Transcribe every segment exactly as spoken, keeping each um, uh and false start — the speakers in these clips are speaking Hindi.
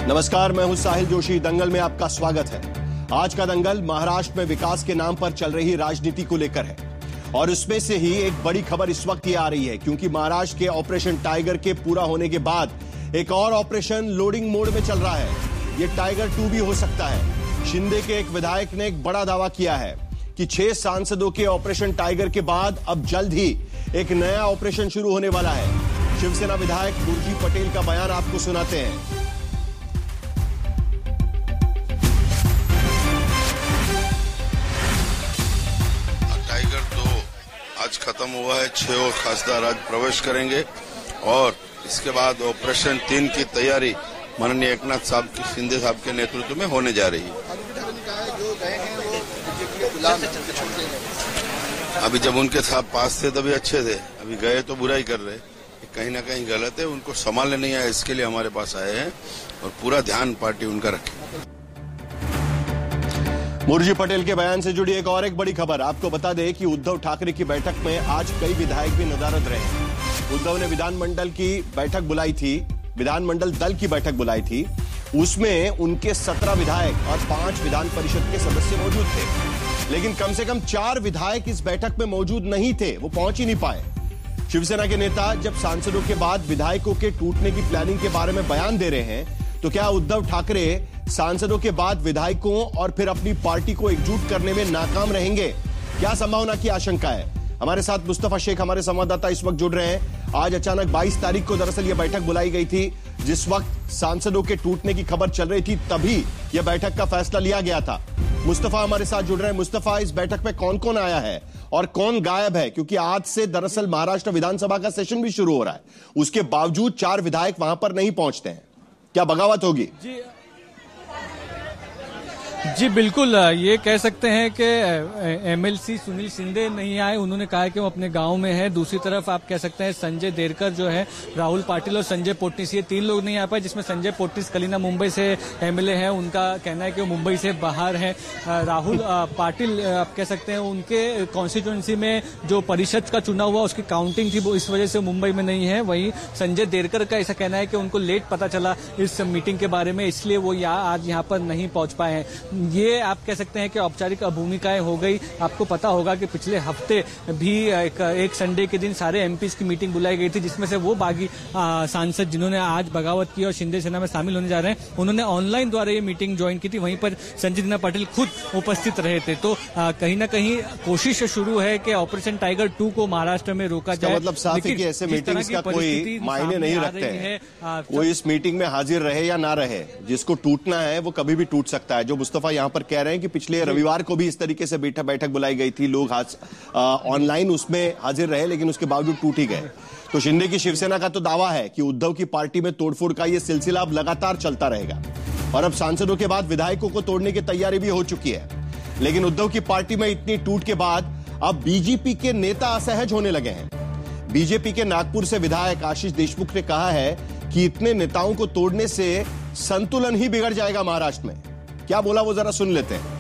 नमस्कार, मैं हूं साहिल जोशी। दंगल में आपका स्वागत है। आज का दंगल महाराष्ट्र में विकास के नाम पर चल रही राजनीति को लेकर है और उसमें से ही एक बड़ी खबर इस वक्त ये आ रही है क्योंकि महाराष्ट्र के ऑपरेशन टाइगर के पूरा होने के बाद एक और ऑपरेशन लोडिंग मोड में चल रहा है। ये टाइगर टू भी हो सकता है। शिंदे के एक विधायक ने एक बड़ा दावा किया है कि छह सांसदों के ऑपरेशन टाइगर के बाद अब जल्द ही एक नया ऑपरेशन शुरू होने वाला है। शिवसेना विधायक मुर्जी पटेल का बयान आपको सुनाते हैं। आज खत्म हुआ है। छह और खासदार आज प्रवेश करेंगे और इसके बाद ऑपरेशन तीन की तैयारी माननीय एकनाथ साहब की शिंदे साहब के नेतृत्व में होने जा रही है। अभी जब उनके साथ पास थे तभी अच्छे थे, अभी गए तो बुराई कर रहे, कहीं ना कहीं गलत है। उनको संभालने नहीं आया, इसके लिए हमारे पास आए हैं और पूरा ध्यान पार्टी उनका रखे। मुर्जी पटेल के बयान से जुड़ी एक और एक बड़ी खबर आपको बता दें कि उद्धव ठाकरे की बैठक में आज कई विधायक भी नदारद रहे। उद्धव ने विधानमंडल की बैठक बुलाई थी, विधानमंडल दल की बैठक बुलाई थी। उसमें उनके सत्रह विधायक और पांच विधान परिषद के सदस्य मौजूद थे, लेकिन कम से कम चार विधायक इस बैठक में मौजूद नहीं थे, वो पहुंच ही नहीं पाए। शिवसेना के नेता जब सांसदों के बाद विधायकों के टूटने की प्लानिंग के बारे में बयान दे रहे हैं तो क्या उद्धव ठाकरे सांसदों के बाद विधायकों और फिर अपनी पार्टी को एकजुट करने में नाकाम रहेंगे? क्या संभावना की आशंका है? हमारे साथ मुस्तफा शेख हमारे संवाददाता इस वक्त जुड़ रहे हैं। आज अचानक बाईस तारीख को दरअसल यह बैठक बुलाई गई थी, जिस वक्त सांसदों के टूटने की खबर चल रही थी तभी यह बैठक का फैसला लिया गया था। मुस्तफा हमारे साथ जुड़ रहे हैं। मुस्तफा, इस बैठक में कौन कौन आया है और कौन गायब है? क्योंकि आज से दरअसल महाराष्ट्र विधानसभा का सेशन भी शुरू हो रहा है, उसके बावजूद चार विधायक वहां पर नहीं पहुंचते हैं। क्या बगावत होगी? जी जी बिल्कुल, ये कह सकते हैं कि एमएलसी सुनील शिंदे नहीं आए। उन्होंने कहा कि वो अपने गांव में है। दूसरी तरफ आप कह सकते हैं संजय देरकर जो है, राहुल पाटिल और संजय पोटनीस, ये तीन लोग नहीं आ पाए, जिसमें संजय पोटनीस कलीना मुंबई से एमएलए हैं। उनका कहना है कि वो मुंबई से बाहर है। राहुल पाटिल आप कह सकते हैं उनके कॉन्स्टिट्यूएंसी में जो परिषद का चुनाव हुआ उसकी काउंटिंग थी, वो इस वजह से मुंबई में नहीं है। वहीं संजय देरकर का ऐसा कहना है कि उनको लेट पता चला इस मीटिंग के बारे में, इसलिए वो यहाँ आज यहाँ पर नहीं पहुंच पाए हैं। ये आप कह सकते हैं कि औपचारिक भूमिकाएं हो गई। आपको पता होगा कि पिछले हफ्ते भी एक, एक संडे के दिन सारे एमपीज की मीटिंग बुलाई गई थी, जिसमें से वो बागी सांसद जिन्होंने आज बगावत की और शिंदे सेना में शामिल होने जा रहे हैं, उन्होंने ऑनलाइन द्वारा ये मीटिंग ज्वाइन की थी। वहीं पर संजय दीना पाटिल खुद उपस्थित रहे थे। तो आ, कहीं ना कहीं कोशिश शुरू है कि ऑपरेशन टाइगर टू को महाराष्ट्र में रोका जाए। मतलब साफ है कि ऐसे मीटिंग्स का कोई मायने नहीं रखते हैं। कोई इस मीटिंग में हाजिर रहे या ना रहे, जिसको टूटना है वो कभी भी टूट सकता है। जो मुस्तफा यहाँ पर कह रहे हैं कि पिछले रविवार को भी इस तरीके से बैठक बैठक बुलाई गई थी, लोग ऑनलाइन उसमें हाजिर रहे लेकिन उसके बावजूद टूट ही गए। तो शिंदे की शिवसेना का तो दावा है कि उद्धव की पार्टी में तोड़फोड़ का यह सिलसिला अब लगातार चलता रहेगा और अब सांसदों के बाद विधायकों को तोड़ने की तैयारी भी हो चुकी है। लेकिन उद्धव की पार्टी में इतनी टूट के बाद अब बीजेपी के नेता असहज होने लगे हैं। बीजेपी के नागपुर से विधायक आशीष देशमुख ने कहा है कि इतने नेताओं को तोड़ने से संतुलन ही बिगड़ जाएगा महाराष्ट्र में। क्या बोला वो जरा सुन लेते हैं।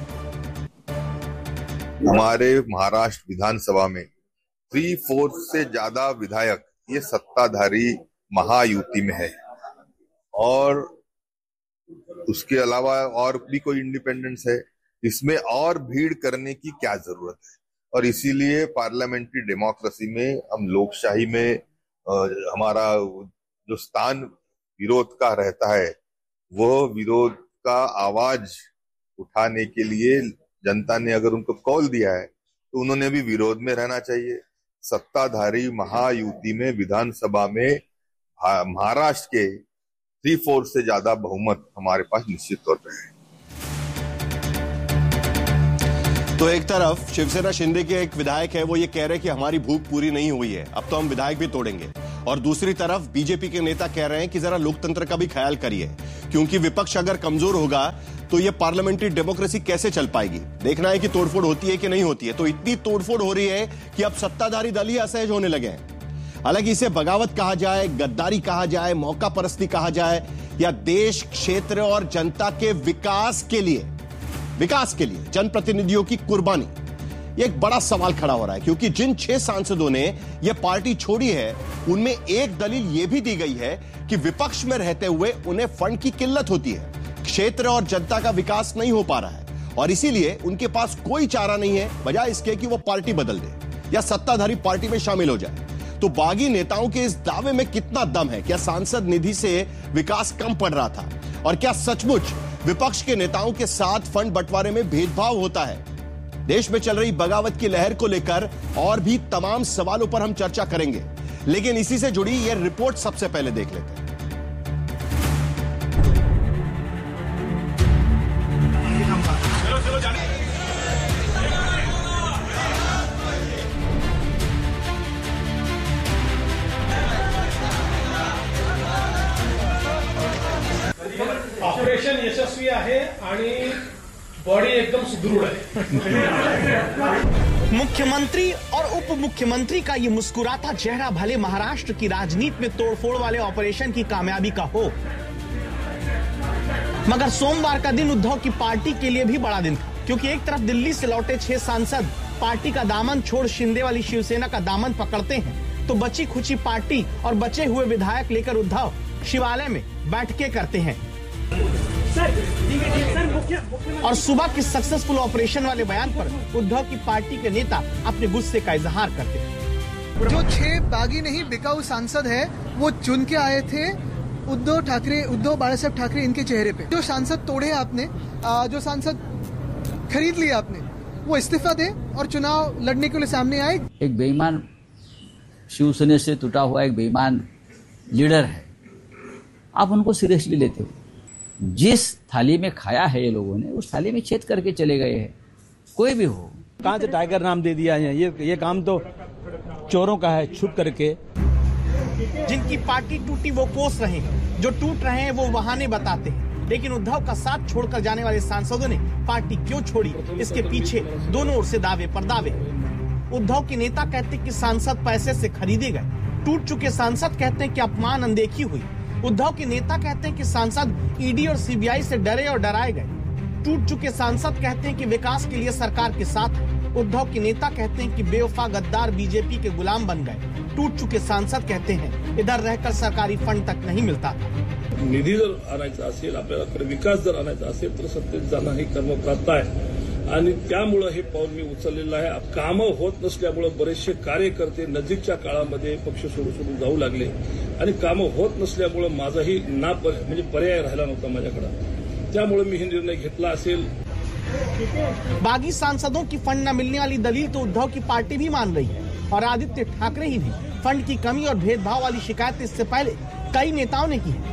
हमारे महाराष्ट्र विधानसभा में थ्री फोर्थ से ज्यादा विधायक ये सत्ताधारी महायुति में है और उसके अलावा और भी कोई इंडिपेंडेंस है। इसमें और भीड़ करने की क्या जरूरत है? और इसीलिए पार्लियामेंट्री डेमोक्रेसी में, हम लोकशाही में आ, हमारा जो स्थान विरोध का रहता है, वो विरोध का आवाज उठाने के लिए जनता ने अगर उनको कॉल दिया है तो उन्होंने भी विरोध में रहना चाहिए। सत्ताधारी महायुति में विधानसभा में महाराष्ट्र के थ्री फोर्थ से ज्यादा बहुमत हमारे पास निश्चित तौर पर है। तो एक तरफ शिवसेना शिंदे के एक विधायक है, वो ये कह रहे हैं कि हमारी भूख पूरी नहीं हुई है, अब तो हम विधायक भी तोड़ेंगे। और दूसरी तरफ बीजेपी के नेता कह रहे हैं कि जरा लोकतंत्र का भी ख्याल करिए, क्योंकि विपक्ष अगर कमजोर होगा तो ये पार्लियामेंट्री डेमोक्रेसी कैसे चल पाएगी। देखना है कि तोड़फोड़ होती है कि नहीं होती है। तो इतनी तोड़फोड़ हो रही है कि अब सत्ताधारी दल ही असहज होने लगे हैं। हालांकि इसे बगावत कहा जाए, गद्दारी कहा जाए, मौका परस्ती कहा जाए, या देश, क्षेत्र और जनता के विकास के लिए विकास के लिए जनप्रतिनिधियों की कुर्बानी, ये एक बड़ा सवाल खड़ा हो रहा है, क्योंकि जिन छह सांसदों ने यह पार्टी छोड़ी है उनमें एक दलील यह भी दी गई है कि विपक्ष में रहते हुए उन्हें फंड की किल्लत होती है, क्षेत्र और जनता का विकास नहीं हो पा रहा है और इसीलिए उनके पास कोई चारा नहीं है बजाय इसके कि वो पार्टी बदल दे या सत्ताधारी पार्टी में शामिल हो जाए। तो बागी नेताओं के इस दावे में कितना दम है? क्या सांसद निधि से विकास कम पड़ रहा था? और क्या सचमुच विपक्ष के नेताओं के साथ फंड बंटवारे में भेदभाव होता है? देश में चल रही बगावत की लहर को लेकर और भी तमाम सवालों पर हम चर्चा करेंगे, लेकिन इसी से जुड़ी यह रिपोर्ट सबसे पहले देख लेते हैं। ऑपरेशन यशस्वी आहे आणि बॉडी एकदम सुदृढ़ है। मुख्यमंत्री और उप मुख्यमंत्री का ये मुस्कुराता चेहरा भले महाराष्ट्र की राजनीति में तोड़फोड़ वाले ऑपरेशन की कामयाबी का हो, मगर सोमवार का दिन उद्धव की पार्टी के लिए भी बड़ा दिन था, क्योंकि एक तरफ दिल्ली से लौटे छह सांसद पार्टी का दामन छोड़ शिंदे वाली शिवसेना का दामन पकड़ते हैं, तो बची खुची पार्टी और बचे हुए विधायक लेकर उद्धव शिवालय में बैठकें करते हैं और सुबह के सक्सेसफुल ऑपरेशन वाले बयान पर उद्धव की पार्टी के नेता अपने गुस्से का इजहार करते हैं। जो छह बागी नहीं बिकाऊ सांसद है वो चुन के आए थे उद्धव ठाकरे, उद्धव बाला साहब ठाकरे इनके चेहरे पे। जो सांसद तोड़े आपने, जो सांसद खरीद लिए आपने, वो इस्तीफा दे और चुनाव लड़ने के लिए सामने आए। एक बेईमान शिवसेना से टूटा हुआ एक बेईमान लीडर है, आप उनको सीरियसली लेते हो? जिस थाली में खाया है ये लोगों ने उस थाली में छेद करके चले गए हैं। कोई भी हो, कहां से टाइगर नाम दे दिया है? ये ये काम तो चोरों का है, छुप करके। जिनकी पार्टी टूटी वो कोस रहे हैं, जो टूट रहे हैं वो बहाने बताते हैं, लेकिन उद्धव का साथ छोड़कर जाने वाले सांसदों ने पार्टी क्यों छोड़ी, इसके पीछे दोनों ओर से दावे पर दावे। उद्धव के नेता कहते हैं कि सांसद पैसे से खरीदे गए, टूट चुके सांसद कहते हैं कि अपमान अनदेखी हुई। उद्धव के नेता कहते हैं कि सांसद ईडी और सीबीआई से डरे और डराए गए। टूट चुके सांसद कहते हैं कि विकास के लिए सरकार के साथ है। उद्धव के नेता कहते हैं कि बेवफा गद्दार बीजेपी के गुलाम बन गए। टूट चुके सांसद कहते हैं इधर रहकर सरकारी फंड तक नहीं मिलता। निधी जर आणायचा असेल, आपल्याला विकास जर आणायचा असेल तर सत्तेत जाणं ही कर्मप्राप्त आहे आणि त्यामुळे हे पाऊल मी उचललेलं आहे। कामं होत नसल्यामुळे बरेचसे कार्यकर्ते नजीकच्या काळामध्ये पक्ष सोडून सोडून जाऊ लागले आणि कामं होत नसल्यामुळे माझाही ना म्हणजे पर्याय राहिला नव्हता माझ्याकडे, त्यामुळे मी हे निर्णय घेतला असेल। बागी सांसदों की फंड न मिलने वाली दलील तो उद्धव की पार्टी भी मान रही है और आदित्य ठाकरे ही भी फंड की कमी और भेदभाव वाली शिकायत इससे पहले कई नेताओं ने की है।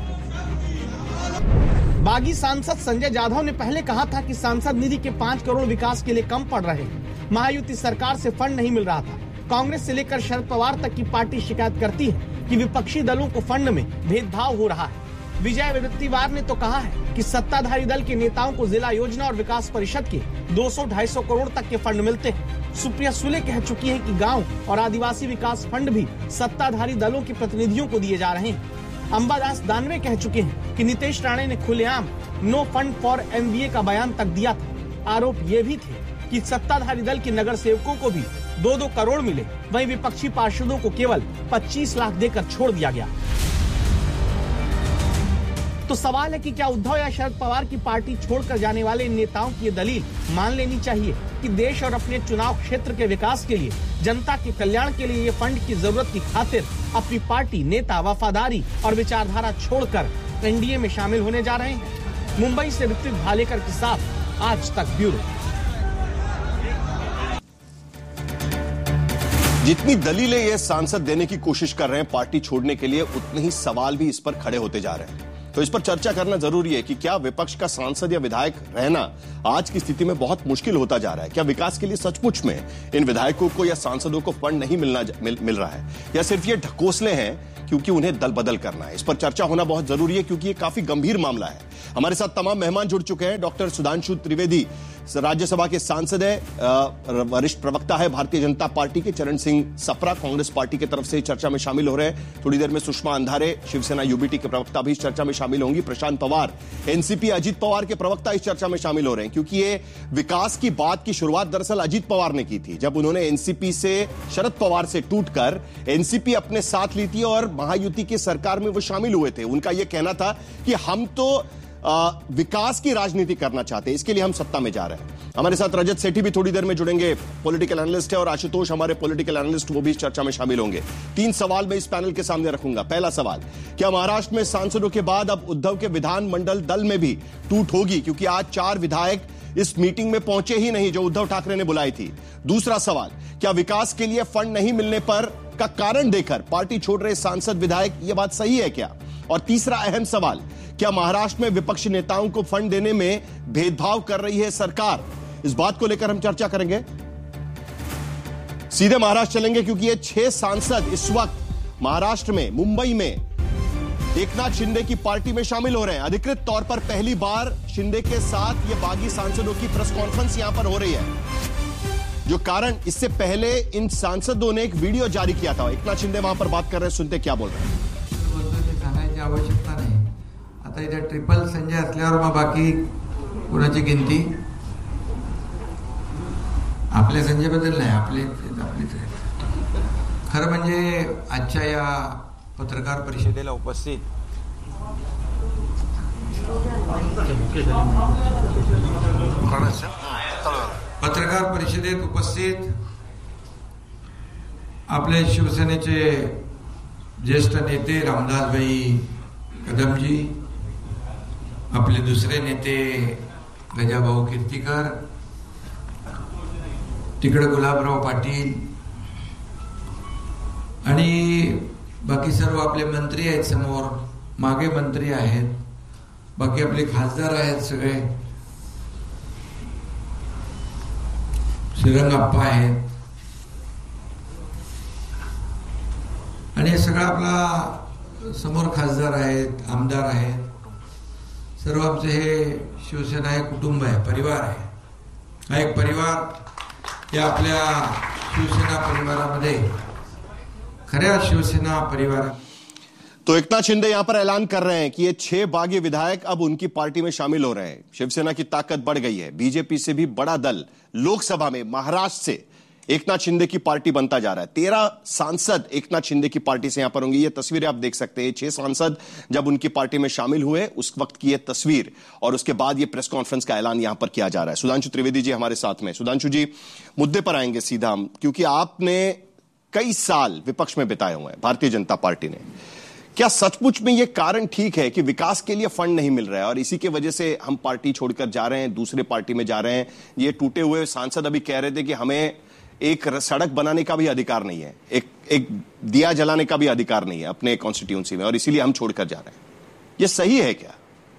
बागी सांसद संजय जाधव ने पहले कहा था कि सांसद निधि के पांच करोड़ विकास के लिए कम पड़ रहे हैं। महायुति सरकार से फंड नहीं मिल रहा था। कांग्रेस से लेकर शरद पवार तक की पार्टी शिकायत करती है कि विपक्षी दलों को फंड में भेदभाव हो रहा है। विजय वडेट्टीवार ने तो कहा है कि सत्ताधारी दल के नेताओं को जिला योजना और विकास परिषद के दो सौ ढाई सौ करोड़ तक के फंड मिलते हैं। सुप्रिया सुले कह चुकी है कि गांव और आदिवासी विकास फंड भी सत्ताधारी दलों के प्रतिनिधियों को दिए जा रहे हैं। अंबादास दानवे कह चुके हैं कि नीतीश राणे ने खुलेआम नो फंड फॉर एमबीए का बयान तक दिया था। आरोप ये भी थे कि सत्ताधारी दल के नगर सेवकों को भी दो दो करोड़ मिले, वहीं विपक्षी पार्षदों को केवल पच्चीस लाख देकर छोड़ दिया गया। तो सवाल है कि क्या उद्धव या शरद पवार की पार्टी छोड़कर जाने वाले इन नेताओं की ये दलील मान लेनी चाहिए कि देश और अपने चुनाव क्षेत्र के विकास के लिए, जनता के कल्याण के लिए ये फंड की जरूरत की खातिर अपनी पार्टी, नेता, वफादारी और विचारधारा छोड़कर एनडीए में शामिल होने जा रहे हैं। मुंबई से ऋत्विक भालेकर के साथ आज तक ब्यूरो। जितनी दलीलें ये सांसद देने की कोशिश कर रहे हैं पार्टी छोड़ने के लिए, उतने ही सवाल भी इस पर खड़े होते जा रहे हैं। तो इस पर चर्चा करना जरूरी है कि क्या विपक्ष का सांसद या विधायक रहना आज की स्थिति में बहुत मुश्किल होता जा रहा है? क्या विकास के लिए सचमुच में इन विधायकों को या सांसदों को फंड नहीं मिलना मिल, मिल रहा है, या सिर्फ ये ढकोसले हैं क्योंकि उन्हें दल बदल करना है? इस पर चर्चा होना बहुत जरूरी है क्योंकि ये काफी गंभीर मामला है। हमारे साथ तमाम मेहमान जुड़ चुके हैं। डॉक्टर सुधांशु त्रिवेदी राज्यसभा के सांसद है, वरिष्ठ प्रवक्ता है भारतीय जनता पार्टी के। चरण सिंह सप्रा कांग्रेस पार्टी की तरफ से चर्चा में शामिल हो रहे हैं। थोड़ी देर में सुषमा अंधारे शिवसेना यूबीटी के प्रवक्ता भी इस चर्चा में शामिल होंगी। प्रशांत पवार एनसीपी अजीत पवार के प्रवक्ता इस चर्चा में शामिल हो रहे हैं, क्योंकि ये विकास की बात की शुरुआत दरअसल अजीत पवार ने की थी, जब उन्होंने एनसीपी से शरद पवार से टूटकर एनसीपी अपने साथ ली थी और महायुति की सरकार में वो शामिल हुए थे। उनका यह कहना था कि हम तो आ, विकास की राजनीति करना चाहते हैं, इसके लिए हम सत्ता में जा रहे हैं। हमारे साथ रजत सेठी भी थोड़ी देर में जुड़ेंगे, पॉलिटिकल एनालिस्ट है, और आशुतोष हमारे पॉलिटिकल एनालिस्ट, वो भी इस चर्चा में शामिल होंगे। तीन सवाल मैं इस पैनल के सामने रखूंगा। पहला सवाल, क्या महाराष्ट्र में सांसदों के बाद अब उद्धव के विधानमंडल दल में भी टूट होगी, क्योंकि आज चार विधायक इस मीटिंग में पहुंचे ही नहीं जो उद्धव ठाकरे ने बुलाई थी। दूसरा सवाल, क्या विकास के लिए फंड नहीं मिलने पर का कारण देकर पार्टी छोड़ रहे सांसद विधायक, यह बात सही है क्या? और तीसरा अहम सवाल, क्या महाराष्ट्र में विपक्षी नेताओं को फंड देने में भेदभाव कर रही है सरकार? इस बात को लेकर हम चर्चा करेंगे। सीधे महाराष्ट्र चलेंगे, क्योंकि ये छह सांसद इस वक्त महाराष्ट्र में, मुंबई में एकनाथ शिंदे की पार्टी में शामिल हो रहे हैं। अधिकृत तौर पर पहली बार शिंदे के साथ ये बागी सांसदों की प्रेस कॉन्फ्रेंस यहां पर हो रही है। जो कारण, इससे पहले इन सांसदों ने एक वीडियो जारी किया था। एकनाथ शिंदे वहां पर बात कर रहे हैं, सुनते क्या बोल रहे हैं। सांगायची आवश्यकता नाही। आता इथे ट्रिपल संजय असल्यावर मग बाकी कुणाची गिनती? आपल्या संजय बद्दल नाही, आपले आपलीच आहे। खरं म्हणजे आजच्या या पत्रकार परिषदेला उपस्थित पत्रकार परिषदेत उपस्थित आपले शिवसेनेचे ज्येष्ठ नेते रामदासभाई कदमजी, आपले दुसरे नेते गजाभाऊ कीर्तीकर, तिकडे गुलाबराव पाटील आणि बाकी सर्व आपले मंत्री आहेत समोर, मागे मंत्री आहेत, बाकी आपले खासदार आहेत, सगळे श्रीरंगप्पा आहेत, आणि हे सगळं आपला समोर खासदार आहेत, आमदार आहेत, सर्व आमचे हे शिवसेना हे कुटुंब आहे, परिवार आहे। हा एक परिवार या आपल्या शिवसेना परिवारामध्ये, खऱ्या शिवसेना परिवार। तो एकनाथ शिंदे यहां पर ऐलान कर रहे हैं कि ये छह बागी विधायक अब उनकी पार्टी में शामिल हो रहे हैं। शिवसेना की ताकत बढ़ गई है। बीजेपी से भी बड़ा दल लोकसभा में महाराष्ट्र से एकनाथ शिंदे की पार्टी बनता जा रहा है। तेरह सांसद एकनाथ शिंदे की पार्टी से यहां पर होंगे। ये तस्वीरें आप देख सकते हैं, छह सांसद जब उनकी पार्टी में शामिल हुए उस वक्त की ये तस्वीर, और उसके बाद ये प्रेस कॉन्फ्रेंस का ऐलान यहां पर किया जा रहा है। सुधांशु त्रिवेदी जी हमारे साथ में। सुधांशु जी, मुद्दे पर आएंगे सीधा हम, क्योंकि आपने कई साल विपक्ष में बिताए हुए हैं भारतीय जनता पार्टी ने। क्या सचमुच में यह कारण ठीक है कि विकास के लिए फंड नहीं मिल रहा है और इसी की वजह से हम पार्टी छोड़कर जा रहे हैं, दूसरे पार्टी में जा रहे हैं? ये टूटे हुए सांसद अभी कह रहे थे कि हमें एक सड़क बनाने का भी अधिकार नहीं है, एक एक दिया जलाने का भी अधिकार नहीं है अपने कॉन्स्टिट्यूंसी में, और इसीलिए हम छोड़कर जा रहे हैं। यह सही है क्या?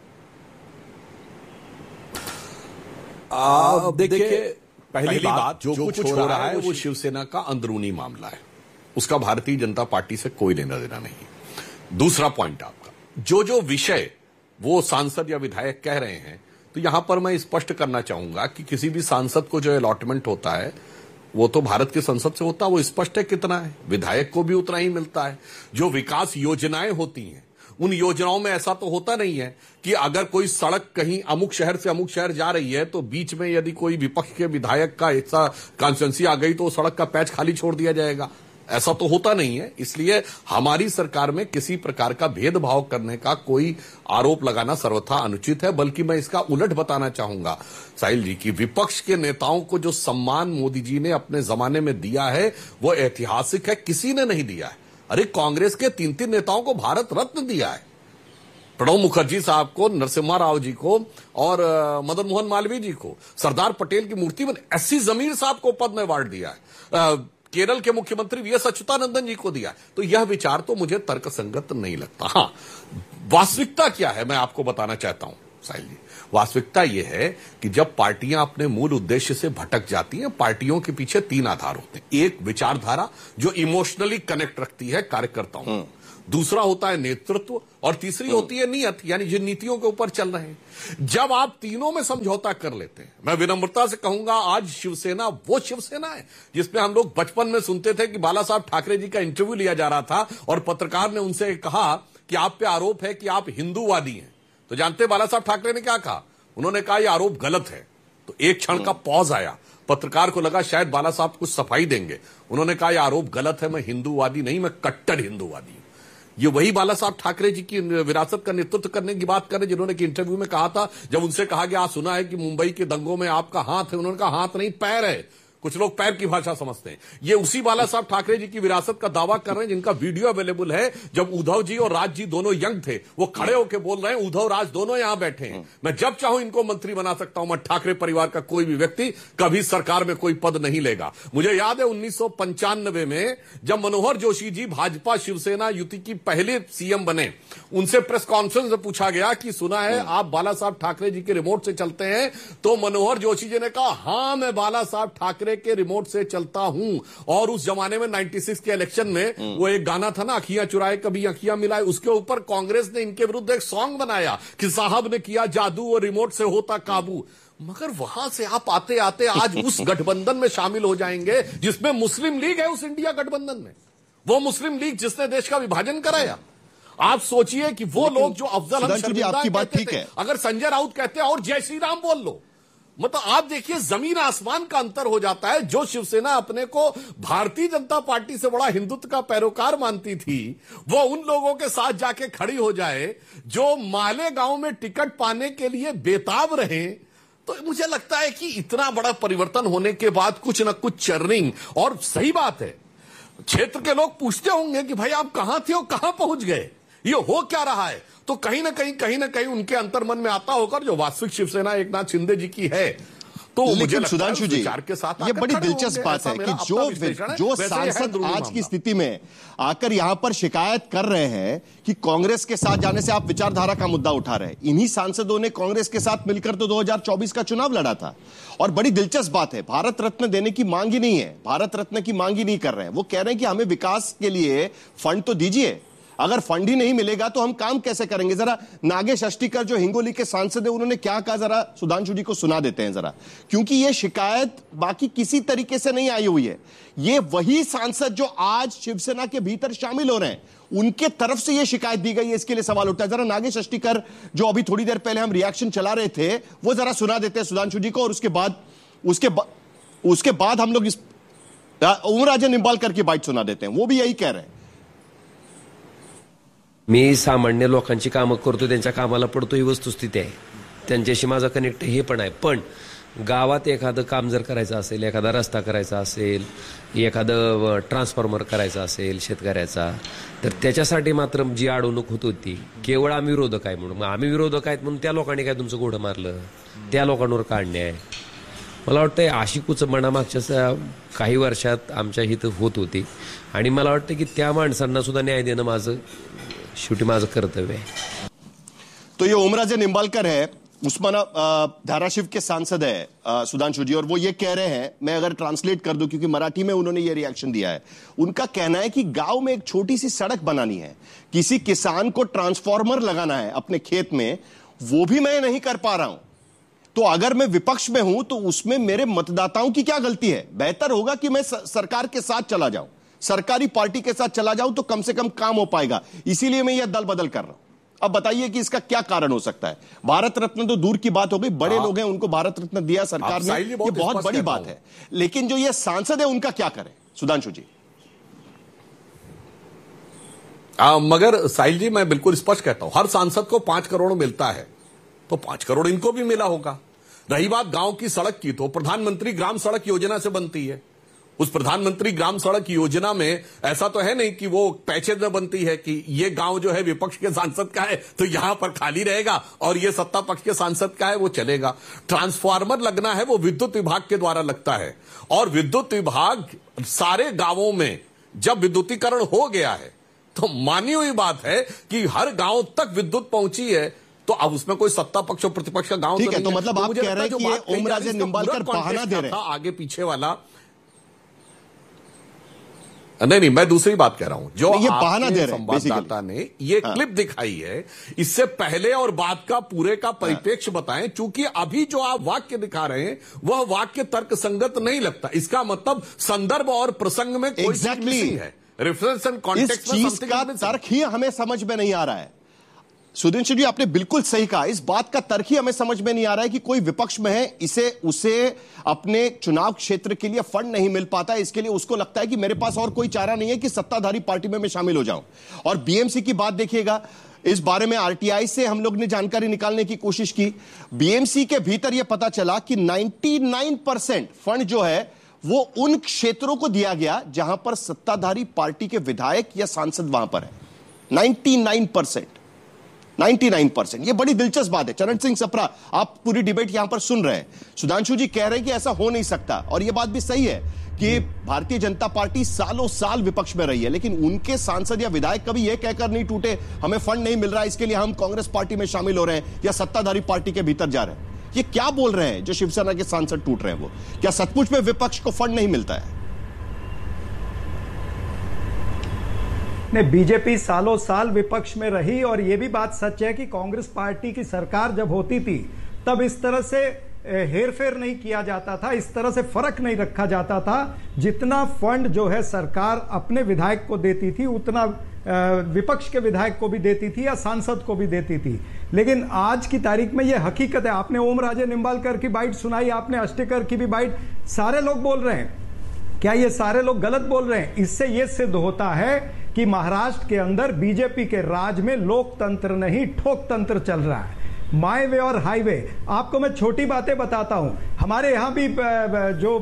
आप देखिए, पहली, पहली बात, जो कुछ हो रहा है वो शिवसेना का अंदरूनी मामला है, उसका भारतीय जनता पार्टी से कोई लेना देना नहीं। दूसरा पॉइंट आपका, जो जो विषय वो सांसद या विधायक कह रहे हैं, तो यहां पर मैं स्पष्ट करना चाहूंगा कि किसी भी सांसद को जो अलॉटमेंट होता है वो तो भारत की संसद से होता है, वो स्पष्ट है कितना है, विधायक को भी उतना ही मिलता है। जो विकास योजनाएं होती हैं, उन योजनाओं में ऐसा तो होता नहीं है कि अगर कोई सड़क कहीं अमुक शहर से अमुक शहर जा रही है तो बीच में यदि कोई विपक्ष के विधायक का ऐसा कॉन्स्टिट्यूंसी आ गई तो सड़क का पैच खाली छोड़ दिया जाएगा, ऐसा तो होता नहीं है। इसलिए हमारी सरकार में किसी प्रकार का भेदभाव करने का कोई आरोप लगाना सर्वथा अनुचित है, बल्कि मैं इसका उलट बताना चाहूंगा साहिल जी की विपक्ष के नेताओं को जो सम्मान मोदी जी ने अपने जमाने में दिया है वो ऐतिहासिक है, किसी ने नहीं दिया है। अरे कांग्रेस के तीन तीन नेताओं को भारत रत्न दिया है, प्रणब मुखर्जी साहब को, नरसिम्हा राव जी को और मदन मोहन मालवीय जी को, सरदार पटेल की मूर्ति बन एस सी जमीर साहब को पद्म अवार्ड दिया है, केरल के मुख्यमंत्री वी एस अच्युतानंदन जी को दिया। तो यह विचार तो मुझे तर्कसंगत नहीं लगता। हां, वास्तविकता क्या है मैं आपको बताना चाहता हूं साहिल जी। वास्तविकता यह है कि जब पार्टियां अपने मूल उद्देश्य से भटक जाती हैं, पार्टियों के पीछे तीन आधार होते हैं। एक, विचारधारा जो इमोशनली कनेक्ट रखती है कार्यकर्ताओं, दूसरा होता है नेतृत्व और तीसरी होती है नीयत, यानी जिन नीतियों के ऊपर चल रहे हैं। जब आप तीनों में समझौता कर लेते हैं, मैं विनम्रता से कहूंगा आज शिवसेना वो शिवसेना है जिसमें हम लोग बचपन में सुनते थे कि बाला साहब ठाकरे जी का इंटरव्यू लिया जा रहा था और पत्रकार ने उनसे कहा कि आप पे आरोप है कि आप हिंदूवादी हैं। तो जानते बाला साहब ठाकरे ने क्या कहा? उन्होंने कहा यह आरोप गलत है। तो एक क्षण का पॉज आया, पत्रकार को लगा शायद बाला साहब कुछ सफाई देंगे। उन्होंने कहा यह आरोप गलत है, मैं हिंदूवादी नहीं, मैं कट्टर हिंदूवादी हूं। ये वही बाला साहब ठाकरे जी की विरासत का नेतृत्व करने की बात करें जिन्होंने कि इंटरव्यू में कहा था, जब उनसे कहा गया सुना है कि मुंबई के दंगों में आपका हाथ है, उन्होंने कहा हाथ नहीं पैर है। कुछ लोग पैर की भाषा समझते हैं। ये उसी बाला साहब ठाकरे जी की विरासत का दावा कर रहे हैं जिनका वीडियो अवेलेबल है। जब उद्धव जी और राज जी दोनों यंग थे, वो खड़े होकर बोल रहे हैं उद्धव राज दोनों यहां बैठे हैं, मैं जब चाहूं इनको मंत्री बना सकता हूं, मैं ठाकरे परिवार का कोई भी व्यक्ति कभी सरकार में कोई पद नहीं लेगा। मुझे याद है उन्नीस सौ पंचानवे में जब मनोहर जोशी जी भाजपा शिवसेना युति की पहले सीएम बने, उनसे प्रेस कॉन्फ्रेंस में पूछा गया कि सुना है आप बाला साहब ठाकरे जी के रिमोट से चलते हैं? तो मनोहर जोशी जी ने कहा हां, मैं बाला साहब ठाकरे के रिमोट से चलता हूं। और उस जमाने में छियानवे के इलेक्शन में वो एक गाना था ना, अखियां चुराए कभी अखियां मिलाए, उसके ऊपर कांग्रेस ने इनके विरुद्ध एक सॉन्ग बनाया कि साहब ने किया जादू और रिमोट से होता काबू। मगर वहां से आप आते आते आज उस गठबंधन में शामिल हो जाएंगे जिसमें मुस्लिम लीग है, उस इंडिया गठबंधन में, वो मुस्लिम लीग जिसने देश का विभाजन कराया। आप सोचिए कि वो लोग जो अफजल हम शर्मिंदा आपकी बात ठीक है, अगर संजय राउत कहते हैं और जय श्री राम बोल लो, मतलब आप देखिए जमीन आसमान का अंतर हो जाता है। जो शिवसेना अपने को भारतीय जनता पार्टी से बड़ा हिंदुत्व का पैरोकार मानती थी, वो उन लोगों के साथ जाके खड़ी हो जाए जो मालेगांव में टिकट पाने के लिए बेताब रहे। तो मुझे लगता है कि इतना बड़ा परिवर्तन होने के बाद कुछ ना कुछ चर्निंग, और सही बात है क्षेत्र के लोग पूछते होंगे कि भाई आप कहां थे और कहां पहुंच गए, ये हो क्या रहा है। तो कहीं ना कहीं कहीं ना कहीं उनके अंतर्मन में आता होकर जो वास्तविक शिवसेना एक नाथ शिंदे जी की है। तो मुझे सुधांशु जी, ये बड़ी दिलचस्प बात है कि जो जो सांसद आज की स्थिति में आकर यहां पर शिकायत कर रहे हैं कि कांग्रेस के साथ जाने से आप विचारधारा का मुद्दा उठा रहे हैं, इन्हीं सांसदों ने कांग्रेस के साथ मिलकर तो दो हज़ार चौबीस का चुनाव लड़ा था। और बड़ी दिलचस्प बात है, भारत रत्न देने की मांग ही नहीं है, भारत रत्न की मांग ही नहीं कर रहे हैं। वो कह रहे हैं कि हमें विकास के लिए फंड तो दीजिए, अगर फंड ही नहीं मिलेगा तो हम काम कैसे करेंगे। जरा नागेश अष्टीकर जो हिंगोली के सांसद है, उन्होंने क्या कहा, जरा सुधांशु जी को सुना देते हैं जरा, क्योंकि यह शिकायत बाकी किसी तरीके से नहीं आई हुई है। ये वही सांसद जो आज शिवसेना के भीतर शामिल हो रहे हैं, उनके तरफ से यह शिकायत दी गई है, इसके लिए सवाल उठता है। जरा नागेश अष्टीकर जो अभी थोड़ी देर पहले हम रिएक्शन चला रहे थे, वो जरा सुना देते हैं सुधांशु जी को, और उसके बाद उसके बा, उसके बाद हम लोग इस ओमराजे निंबाळकर की बाईट सुना देते हैं, वो भी यही कह रहे हैं। मी सामान्य लोकांची कामं करतो, त्यांच्या कामाला पडतो, ही वस्तुस्थिती आहे, त्यांच्याशी माझा कनेक्ट हे पण आहे। पण गावात एखादं काम जर करायचं असेल, एखादा रस्ता करायचा असेल, एखादं ट्रान्सफॉर्मर करायचा असेल शेतकऱ्याचा, तर त्याच्यासाठी मात्र जी अडवणूक होत होती केवळ आम्ही विरोधक आहे म्हणून, मग आम्ही विरोधक आहेत म्हणून त्या लोकांनी काय तुमचं घोडं मारलं, त्या लोकांवर काढणे आहे। मला वाटतं अशी कुचंबणा मागच्या काही वर्षात आमच्या इथं होत होती आणि मला वाटतं की त्या माणसांना सुद्धा न्याय देणं माझं शेवटी माझं कर्तव्य है। तो ये ओमराजे निंबाळकर है, उस्माना धाराशिव के सांसद है सुधांशु जी, और वो ये कह रहे हैं, मैं अगर ट्रांसलेट कर दूं क्योंकि मराठी में उन्होंने ये रिएक्शन दिया है। उनका कहना है कि गांव में एक छोटी सी सड़क बनानी है, किसी किसान को ट्रांसफॉर्मर लगाना है अपने खेत में, वो भी मैं नहीं कर पा रहा हूं। तो अगर मैं विपक्ष में हूं तो उसमें मेरे मतदाताओं की क्या गलती है? बेहतर होगा कि मैं सरकार के साथ चला जाऊं, सरकारी पार्टी के साथ चला जाऊं तो कम से कम काम हो पाएगा, इसीलिए मैं यह दल बदल कर रहा हूं। अब बताइए कि इसका क्या कारण हो सकता है? भारत रत्न तो दूर की बात हो गई, बड़े लोग हैं, उनको भारत रत्न दिया सरकार ने, ये बहुत बड़ी बात है, लेकिन जो ये सांसद है उनका क्या करें सुधांशु जी? आ, मगर साहिल जी, मैं बिल्कुल स्पष्ट कहता हूं, हर सांसद को पांच करोड़ मिलता है तो पांच करोड़ इनको भी मिला होगा। रही बात गांव की सड़क की, तो प्रधानमंत्री ग्राम सड़क योजना से बनती है। उस प्रधानमंत्री ग्राम सड़क योजना में ऐसा तो है नहीं कि वो पैकेज में बनती है कि ये गांव जो है विपक्ष के सांसद का है तो यहां पर खाली रहेगा और ये सत्ता पक्ष के सांसद का है वो चलेगा। ट्रांसफार्मर लगना है वो विद्युत विभाग के द्वारा लगता है, और विद्युत विभाग सारे गांवों में जब विद्युतीकरण हो गया है तो मानी हुई बात है कि हर गांव तक विद्युत पहुंची है। तो अब उसमें कोई सत्ता पक्ष और प्रतिपक्ष का गांव ठीक है, तो मतलब आप कह रहे हैं कि ये ओमराजे निंबाळकर बहाना दे रहे हैं, आगे पीछे वाला नहीं नहीं, मैं दूसरी बात कह रहा हूं। जो ये बहाना दे रहे हैं संवाददाता ने ये हाँ। क्लिप दिखाई है, इससे पहले और बाद का पूरे का परिप्रेक्ष्य हाँ। बताएं, क्योंकि अभी जो आप वाक्य दिखा रहे हैं वह वाक्य तर्कसंगत नहीं लगता। इसका मतलब संदर्भ और प्रसंग में कोई exactly. चीज है, रेफरेंस एंड कॉन्टेक्स्ट में चीज का तर्क ही हमें समझ में नहीं आ रहा है। सुधींशु जी, आपने बिल्कुल सही कहा, इस बात का तर्क ही हमें समझ में नहीं आ रहा है कि कोई विपक्ष में है, इसे उसे अपने चुनाव क्षेत्र के लिए फंड नहीं मिल पाता, इसके लिए उसको लगता है कि मेरे पास और कोई चारा नहीं है कि सत्ताधारी पार्टी में मैं शामिल हो जाऊं। और बीएमसी की बात देखिएगा, इस बारे में आरटीआई से हम लोग ने जानकारी निकालने की कोशिश की। बीएमसी के भीतर यह पता चला कि निन्यानवे परसेंट फंड जो है वो उन क्षेत्रों को दिया गया जहां पर सत्ताधारी पार्टी के विधायक या सांसद वहां पर है। निन्यानवे परसेंट निन्यानवे परसेंट। ये बड़ी दिलचस्प बात है। चरण सिंह सप्रा, आप पूरी डिबेट यहां पर सुन रहे हैं, सुधांशु जी कह रहे हैं कि ऐसा हो नहीं सकता, और यह बात भी सही है कि भारतीय जनता पार्टी सालों साल विपक्ष में रही है, लेकिन उनके सांसद या विधायक कभी यह कहकर नहीं टूटे हमें फंड नहीं मिल रहा है, इसके लिए हम कांग्रेस पार्टी में शामिल हो रहे हैं या सत्ताधारी पार्टी के भीतर जा रहे हैं। ये क्या बोल रहे हैं जो शिवसेना के सांसद टूट रहे हैं? वो क्या सचमुच में विपक्ष को फंड नहीं मिलता है? नहीं, बीजेपी सालों साल विपक्ष में रही, और यह भी बात सच है कि कांग्रेस पार्टी की सरकार जब होती थी तब इस तरह से हेरफेर नहीं किया जाता था, इस तरह से फर्क नहीं रखा जाता था। जितना फंड जो है सरकार अपने विधायक को देती थी उतना विपक्ष के विधायक को भी देती थी या सांसद को भी देती थी। लेकिन आज की तारीख में यह हकीकत है। आपने ओम राजे निंबालकर की बाइट सुनाई, आपने अष्टेकर की भी बाइट, सारे लोग बोल रहे हैं। क्या ये सारे लोग गलत बोल रहे हैं? इससे यह सिद्ध होता है कि महाराष्ट्र के अंदर बीजेपी के राज में लोकतंत्र नहीं ठोकतंत्र चल रहा है। माई वे और हाईवे। आपको मैं छोटी बातें बताता हूं। हमारे यहां भी जो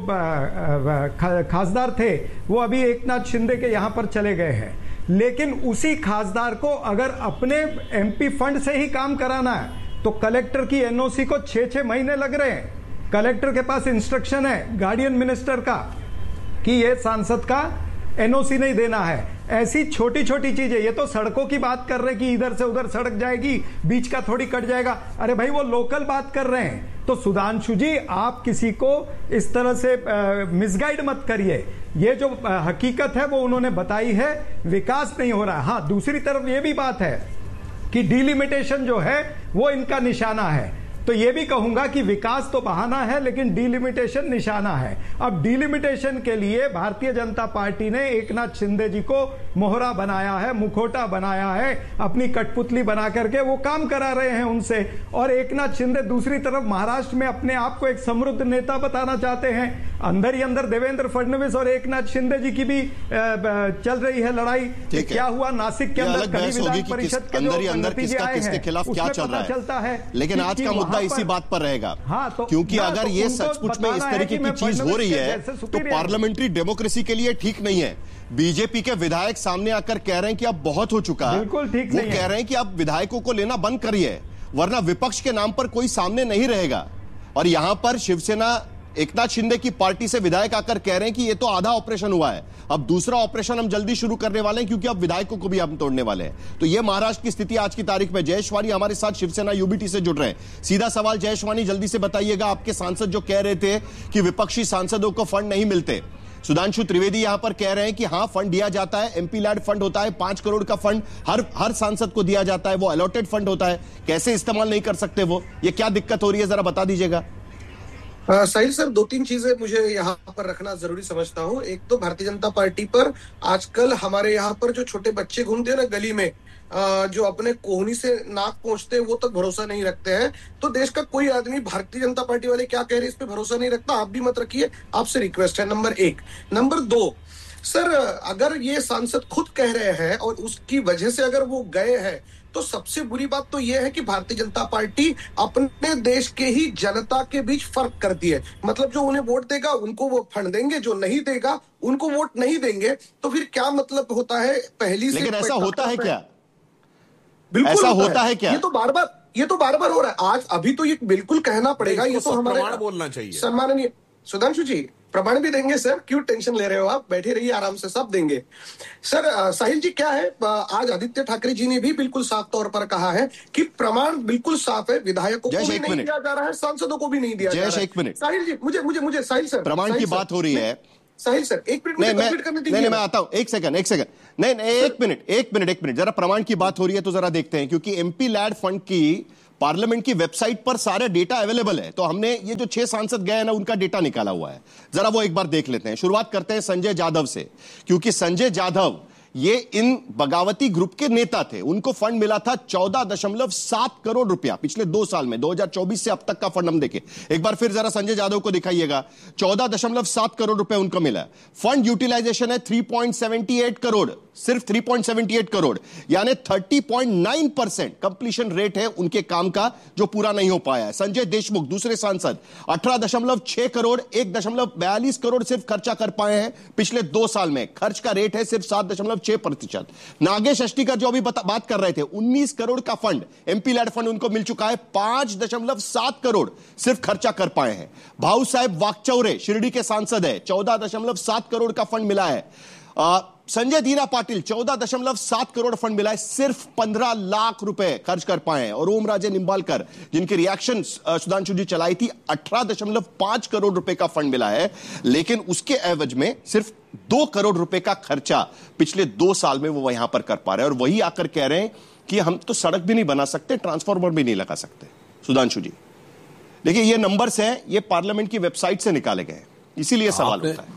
खासदार थे वो अभी एकनाथ शिंदे के यहां पर चले गए हैं, लेकिन उसी खासदार को अगर अपने एमपी फंड से ही काम कराना है तो कलेक्टर की एनओसी को छह छह महीने लग रहे हैं। कलेक्टर के पास इंस्ट्रक्शन है गार्डियन मिनिस्टर का कि ये सांसद का एनओसी नहीं देना है। ऐसी छोटी छोटी चीजें, ये तो सड़कों की बात कर रहे कि इधर से उधर सड़क जाएगी, बीच का थोड़ी कट जाएगा। अरे भाई, वो लोकल बात कर रहे हैं। तो सुधांशु जी, आप किसी को इस तरह से मिसगाइड मत करिए। ये जो आ, हकीकत है वो उन्होंने बताई है, विकास नहीं हो रहा है। हाँ, दूसरी तरफ ये भी बात है कि डिलिमिटेशन जो है वो इनका निशाना है। तो ये भी कहूंगा कि विकास तो बहाना है लेकिन डिलिमिटेशन निशाना है। अब डिलिमिटेशन के लिए भारतीय जनता पार्टी ने एकनाथ शिंदे जी को मोहरा बनाया है, मुखोटा बनाया है, अपनी कठपुतली बना करके वो काम करा रहे हैं उनसे। और एकनाथ शिंदे दूसरी तरफ महाराष्ट्र में अपने आप को एक समृद्ध नेता बताना चाहते हैं। अंदर ही अंदर देवेंद्र फडणवीस और एकनाथ शिंदे जी की भी चल रही है लड़ाई। क्या हुआ नासिक के अंदर कभी विधान परिषद के जो नतीजे आए हैं उसमें पता चलता है। लेकिन आज का मुद्दा इसी बात पर रहेगा। हाँ, तो क्योंकि अगर ये सचमुच में इस तरीके की चीज हो रही है तो पार्लियामेंट्री डेमोक्रेसी के लिए ठीक नहीं है। बीजेपी के विधायक सामने आकर कह रहे हैं कि अब बहुत हो चुका है। बिल्कुल ठीक वो नहीं कह रहे हैं कि अब विधायकों को लेना बंद करिए, वरना विपक्ष के नाम पर कोई सामने नहीं रहेगा। और यहां पर शिवसेना एकनाथ शिंदे की पार्टी से विधायक आकर कह रहे हैं कि ये तो आधा ऑपरेशन हुआ है, अब दूसरा ऑपरेशन हम जल्दी शुरू करने वाले हैं क्योंकि अब विधायकों को भी हम तोड़ने वाले हैं। तो ये महाराष्ट्र की स्थिति आज की तारीख में। जयेशवानी हमारे साथ शिवसेना यूबीटी से जुड़ रहे हैं। सीधा सवाल जयेशवानी, जल्दी से बताइएगा, आपके सांसद जो कह रहे थे कि विपक्षी सांसदों को फंड नहीं मिलते, सुधांशु त्रिवेदी यहां पर कह रहे हैं कि हां फंड दिया जाता है, एमपी लैड फंड होता है, पांच करोड़ का फंड हर हर सांसद को दिया जाता है, वो अलॉटेड फंड होता है, कैसे इस्तेमाल नहीं कर सकते वो? ये क्या दिक्कत हो रही है, जरा बता दीजिएगा। साहिल सर, दो तीन चीजें मुझे यहाँ पर रखना जरूरी समझता हूँ। एक तो भारतीय जनता पार्टी पर आजकल हमारे यहाँ पर जो छोटे बच्चे घूमते हैं ना गली में, जो अपने कोहनी से नाक पहुंचते हैं, वो तक भरोसा नहीं रखते हैं। तो देश का कोई आदमी भारतीय जनता पार्टी वाले क्या कह रहे हैं इस पे भरोसा नहीं रखता। आप भी मत रखिए, आपसे रिक्वेस्ट है, नंबर एक। नंबर दो, सर अगर ये सांसद खुद कह रहे हैं और उसकी वजह से अगर वो गए हैं तो सबसे बुरी बात तो यह है कि भारतीय जनता पार्टी अपने देश के ही जनता के बीच फर्क करती है। मतलब जो उन्हें वोट देगा उनको वो फंड देंगे, जो नहीं देगा उनको वोट नहीं देंगे। तो फिर क्या मतलब होता है पहली से? लेकिन ऐसा होता है क्या? बिल्कुल ऐसा होता है क्या? ये तो बार बार ये तो बार बार हो रहा है। आज अभी तो ये बिल्कुल कहना पड़ेगा, ये तो हमारे बोलना चाहिए। सम्माननीय सुधांशु जी प्रमाण भी देंगे सर, क्यों टेंशन ले रहे हो आप, बैठे रहिए आराम से, सब देंगे सर। साहिल जी क्या है, आज आदित्य ठाकरे जी ने भी बिल्कुल साफ तौर पर कहा है कि प्रमाण बिल्कुल साफ है, विधायकों को भी नहीं दिया जा रहा है, सांसदों को भी नहीं दिया जा रहा है। एक मिनट साहिल जी, मुझे मुझे मुझे साहिल सर, प्रमाण की बात हो रही है, साहिल सर एक मिनट नहीं, मुझे कंप्लीट करने दीजिए। नहीं, मैं आता हूं, एक सेकंड एक सेकंड नहीं नहीं एक मिनट एक मिनट एक मिनट जरा प्रमाण की बात हो रही है तो जरा देखते हैं, क्योंकि एमपी लैड फंड की पार्लियामेंट की वेबसाइट पर सारे डेटा अवेलेबल है, तो हमने ये जो छह सांसद गए हैं ना उनका डेटा निकाला हुआ है, जरा वो एक बार देख लेते हैं। शुरुआत करते हैं संजय जाधव से, क्योंकि संजय जाधव ये इन बगावती ग्रुप के नेता थे, उनको फंड मिला था चौदह दशमलव सात करोड़ रुपया पिछले दो साल में, दो हज़ार चौबीस से अब तक का फंड हम देखें एक बार फिर जरा संजय जाधव को दिखाइएगा, चौदह दशमलव सात करोड़ रुपए उनको मिला। फंड यूटिलाइजेशन है तीन पॉइंट सात आठ करोड़, सिर्फ तीन पॉइंट सात आठ करोड़, यानी तीस पॉइंट नौ परसेंट कंप्लीशन रेट है उनके काम का जो पूरा नहीं हो पाया है। संजय देशमुख दूसरे सांसद अठारह दशमलव छह करोड़, एक दशमलव बयालीस करोड़ सिर्फ खर्चा कर पाए हैं पिछले दो साल में, खर्च का रेट है सिर्फ सात दशमलव छह प्रतिशत। नागेश अष्टीकर जो अभी बात कर रहे थे, उन्नीस करोड़ का फंड एमपी लैड फंड उनको मिल चुका है, पांच दशमलव सात करोड़ सिर्फ खर्चा कर पाए हैं। भाऊ साहेब वाकचौरे शिरडी के सांसद है, चौदह दशमलव सात करोड़ का फंड मिला है। आ, संजय दीना पाटिल चौदह दशमलव सात करोड़ फंड मिला है, सिर्फ पंद्रह लाख रुपए खर्च कर पाए हैं। और ओम राजे निंबालकर जिनकी रिएक्शन सुधांशु जी चलाई थी, अठारह दशमलव पांच करोड़ रुपए का फंड मिला है, लेकिन उसके एवज में सिर्फ दो करोड़ रुपए का खर्चा पिछले दो साल में वो यहां पर कर पा रहे हैं। और वही आकर कह रहे हैं कि हम तो सड़क भी नहीं बना सकते, ट्रांसफार्मर भी नहीं लगा सकते। सुधांशु जी देखिए, ये नंबर्स हैं, ये पार्लियामेंट की वेबसाइट से निकाले गए, इसीलिए सवाल होता है।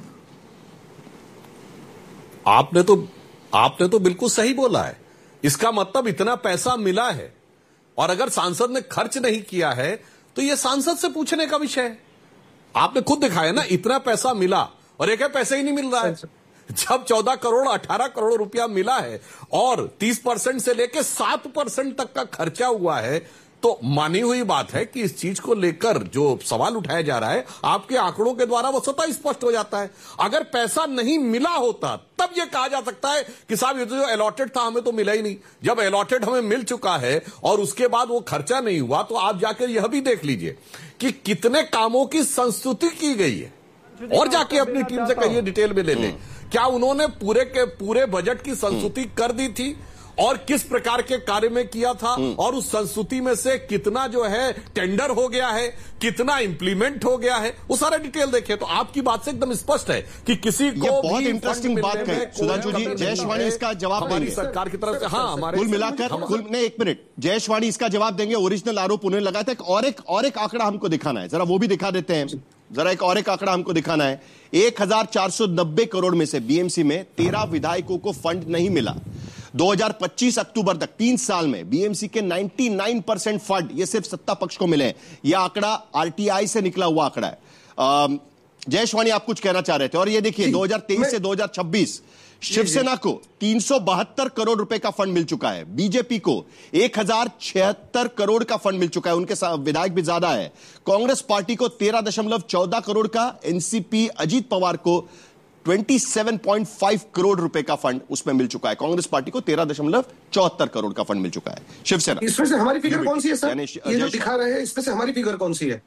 आपने तो आपने तो बिल्कुल सही बोला है। इसका मतलब इतना पैसा मिला है और अगर सांसद ने खर्च नहीं किया है तो यह सांसद से पूछने का विषय है। आपने खुद दिखाया ना, इतना पैसा मिला और एक है पैसे ही नहीं मिल रहा है। जब चौदह करोड़ अठारह करोड़ रुपया मिला है और तीस परसेंट से लेकर सात परसेंट तक का खर्चा हुआ है, तो मानी हुई बात है कि इस चीज को लेकर जो सवाल उठाया जा रहा है, आपके आंकड़ों के द्वारा वो स्वतः स्पष्ट हो जाता है। अगर पैसा नहीं मिला होता तब यह कहा जा सकता है कि साहब ये तो जो अलॉटेड था हमें तो मिला ही नहीं। जब अलॉटेड हमें मिल चुका है और उसके बाद वो खर्चा नहीं हुआ, तो आप जाकर यह भी देख लीजिए कि कितने कामों की संस्तुति की गई है। और जाके अपनी टीम से कहिए, डिटेल में ले लें, क्या उन्होंने पूरे के पूरे बजट की संस्तुति कर दी थी और किस प्रकार के कार्य में किया था, और उस संस्तुति में से कितना जो है टेंडर हो गया है, कितना इंप्लीमेंट हो गया है, वो सारा डिटेल देखिए। तो आपकी बात से एकदम स्पष्ट है कि किसी को बहुत इंटरेस्टिंग बात कही सुधांशु जी। जयशवाणी इसका जवाब देंगे सरकार की तरफ से। हाँ, हमारे कुल मिलाकर कुल ने एक मिनट जयशवाणी इसका जवाब देंगे। ओरिजिनल आरोप उन्होंने लगाया था। और एक और एक आंकड़ा हमको दिखाना है, जरा वो भी दिखा देते हैं। जरा एक और एक आंकड़ा हमको दिखाना है। एक हजार चार सौ नब्बे करोड़ में से बीएमसी में तेरह विधायकों को फंड नहीं मिला। दो हज़ार पच्चीस अक्टूबर तक तीन साल में बीएमसी के निन्यानवे परसेंट फंड ये सिर्फ सत्ता पक्ष को मिले हैं। यह आंकड़ा आरटीआई से निकला हुआ आंकड़ा है। जयशवाणी आप कुछ कहना चाह रहे थे। और ये देखिए दो हज़ार तेईस से दो हज़ार छब्बीस शिवसेना को तीन सौ बहत्तर करोड़ रुपए का फंड मिल चुका है, बीजेपी को एक हजार छिहत्तर करोड़ का फंड मिल चुका है, उनके विधायक भी ज्यादा है। कांग्रेस पार्टी को तेरह दशमलव चौदह करोड़ का, एनसीपी अजीत पवार को सत्ताईस पॉइंट पाँच करोड़ रुपए का फंड उसमें मिल चुका है। कांग्रेस पार्टी को तेरह दशमलव चौहत्तर करोड़ का फंड मिल चुका है। शिवसेना इसमें से हमारी फिगर कौन सी है सर? ये जो दिखा रहे हैं इसमें से हमारी फिगर कौन सी है?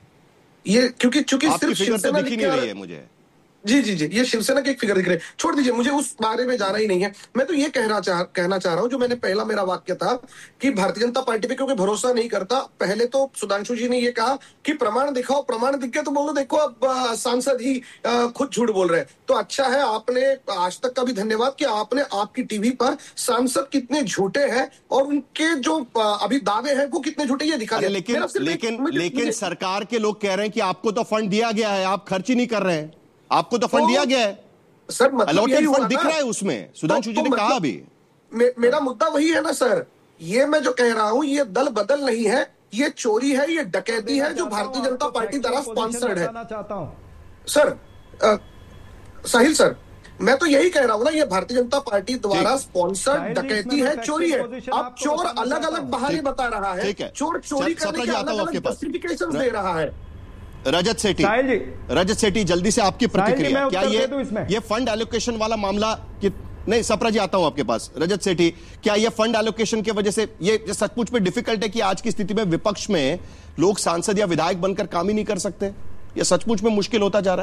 ये क्योंकि चूंकि सिर्फ शिवसेना दिख ही नहीं रही है मुझे। जी जी जी ये शिवसेना के एक फिगर दिख रहे हैं। छोड़ दीजिए, मुझे उस बारे में जाना ही नहीं है। मैं तो ये कहना चाह कहना चाह रहा हूं, जो मैंने पहला मेरा वाक्य था कि भारतीय जनता पार्टी पे क्योंकि भरोसा नहीं करता। पहले तो सुधांशु जी ने ये कहा कि प्रमाण दिखाओ, प्रमाण दिख गया तो बोलो देखो अब सांसद ही आ, खुद झूठ बोल रहे हैं। तो अच्छा है, आपने आज तक का भी धन्यवाद कि आपने आपकी टीवी पर सांसद कितने झूठे हैं और उनके जो अभी दावे हैं वो कितने झूठे ये दिखा दिया। लेकिन लेकिन लेकिन सरकार के लोग कह रहे हैं कि आपको तो फंड दिया गया है, आप खर्च ही नहीं कर रहे हैं। आपको तो फंड तो, दिया गया है सर, मतलब यही फंड दिख रहा है उसमें। सुधांशु जी ने कहा अभी। मे, मेरा मुद्दा वही है ना सर, ये मैं जो कह रहा हूं ये दल बदल नहीं है, ये चोरी है, ये डकैती है जो भारतीय जनता पार्टी द्वारा स्पॉन्सर्ड है। सर आ, साहिल सर, मैं तो यही कह रहा हूं ना, ये भारतीय जनता पार्टी द्वारा स्पॉन्सर्ड डकैती है, चोरी है। अब चोर अलग अलग बहाने बता रहा है, चोर चोरी करने के अलग अलग जस्टिफिकेशन दे रहा है। रजत सेठी, रजत सेठी जल्दी से आपकी प्रतिक्रिया, क्या ये ये फंड एलोकेशन वाला मामला कि नहीं? सप्रा जी आता हूं आपके पास। रजत सेठी, क्या ये फंड एलोकेशन की वजह से ये सचमुच में डिफिकल्ट है कि आज की स्थिति में विपक्ष में लोग सांसद या विधायक बनकर काम ही नहीं कर सकते? ये सचमुच में मुश्किल होता जा रहा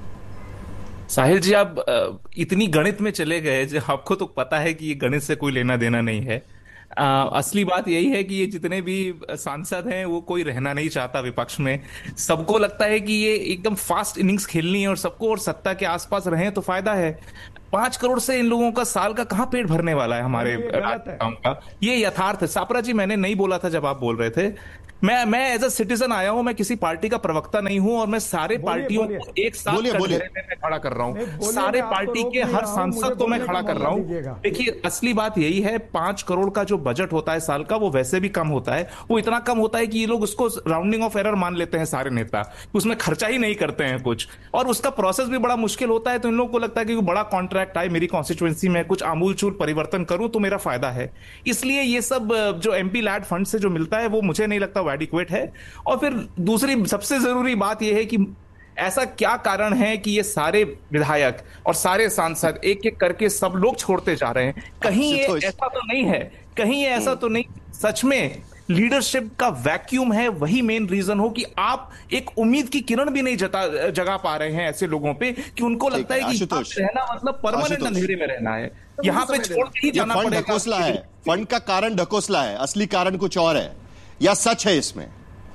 है? साहिल जी, आप इतनी गणित में चले गए जो आपको तो पता है कि ये गणित से कोई लेना देना नहीं है। आ, असली बात यही है कि ये जितने भी सांसद हैं वो कोई रहना नहीं चाहता विपक्ष में। सबको लगता है कि ये एकदम फास्ट इनिंग्स खेलनी है और सबको और सत्ता के आसपास रहें तो फायदा है। पांच करोड़ से इन लोगों का साल का कहां पेट भरने वाला है हमारे राजनेताओं का? ये यथार्थ है। सापरा जी, मैंने नहीं बोला था जब आप बोल रहे थे। मैं मैं एज अ सिटीजन आया हूं, मैं किसी पार्टी का प्रवक्ता नहीं हूं और मैं सारे पार्टियों को एक साथ कटघरे में खड़ा कर रहा हूं। सारे पार्टी के हर सांसद को मैं खड़ा कर रहा हूं। देखिए, असली बात यही है, पांच करोड़ का जो बजट होता है साल का, वो वैसे भी कम होता है। वो इतना कम होता है कि ये लोग उसको राउंडिंग ऑफ एरर मान लेते हैं सारे नेता, उसमें खर्चा ही नहीं करते हैं कुछ, और उसका प्रोसेस भी बड़ा मुश्किल होता है। तो इन लोगों को लगता है कि बड़ा कॉन्ट्रैक्ट आए मेरी कॉन्स्टिट्यूएंसी में, कुछ आमूलचूल परिवर्तन करूं तो मेरा फायदा है। इसलिए ये सब जो एमपी लैड फंड से जो मिलता है वो मुझे नहीं लगता वो एडिक्वेट है। और फिर दूसरी सबसे जरूरी बात यह है कि ऐसा क्या कारण है कि ये सारे विधायक और सारे सांसद एक एक करके सब लोग छोड़ते जा रहे हैं? कहीं ये ऐसा तो नहीं है, कहीं ये ऐसा तो नहीं सच में लीडरशिप का वैक्यूम है, वही मेन रीजन हो कि आप एक उम्मीद की किरण भी नहीं जता जगा पा रहे हैं ऐसे लोगों पे कि उनको लगता है कि रहना मतलब परमानेंट अंधेरे में रहना है, यहाँ पे छोड़ के ही जाना पड़ेगा। ढकोसला है, फंड का कारण ढकोसला है, असली कारण कुछ और है या सच है इसमें?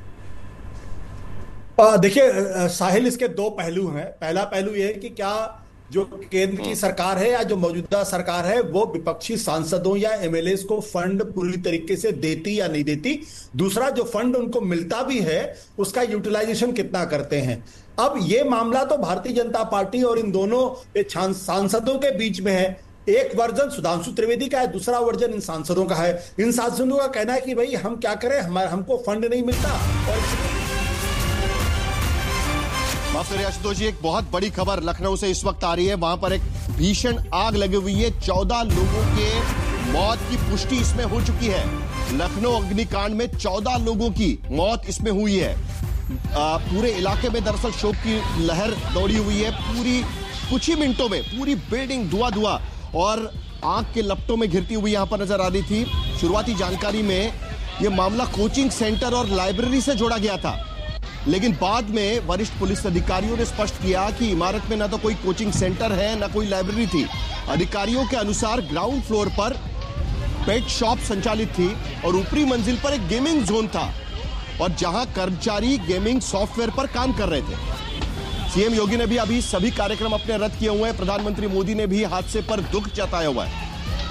देखिए साहिल, इसके दो पहलू हैं। पहला पहलू यह है कि क्या जो केंद्र की सरकार है या जो मौजूदा सरकार है वो विपक्षी सांसदों या एमएलए को फंड पूरी तरीके से देती या नहीं देती। दूसरा, जो फंड उनको मिलता भी है उसका यूटिलाइजेशन कितना करते हैं। अब ये मामला तो भारतीय जनता पार्टी और इन दोनों सांसदों के बीच में है। एक वर्जन सुधांशु त्रिवेदी का है, दूसरा वर्जन इन सांसदों का है। इन सांसदों का कहना है कि भाई हम क्या करें, हमारे हमको फंड नहीं मिलता। और आशुतोष जी, एक बहुत बड़ी खबर लखनऊ से इस वक्त आ रही है। वहां पर एक भीषण आग लगी हुई है, चौदह लोगों के मौत की पुष्टि इसमें हो चुकी है। लखनऊ अग्निकांड में चौदह लोगों की मौत इसमें हुई है। आ, पूरे इलाके में दरअसल शोक की लहर दौड़ी हुई है। पूरी कुछ ही मिनटों में पूरी बिल्डिंग धुआं धुआं और आग के लपटों में घिरती हुई यहां पर नजर आ रही थी। शुरुआती जानकारी में यह मामला कोचिंग सेंटर और लाइब्रेरी से जोड़ा गया था, लेकिन बाद में वरिष्ठ पुलिस अधिकारियों ने स्पष्ट किया कि इमारत में न तो कोई कोचिंग सेंटर है न कोई लाइब्रेरी थी। अधिकारियों के अनुसार ग्राउंड फ्लोर पर पेट शॉप संचालित थी और ऊपरी मंजिल पर एक गेमिंग जोन था और जहां कर्मचारी गेमिंग सॉफ्टवेयर पर काम कर रहे थे। सीएम योगी ने भी अभी सभी कार्यक्रम अपने रद्द किए हुए हैं। प्रधानमंत्री मोदी ने भी हादसे पर दुख जताया हुआ है।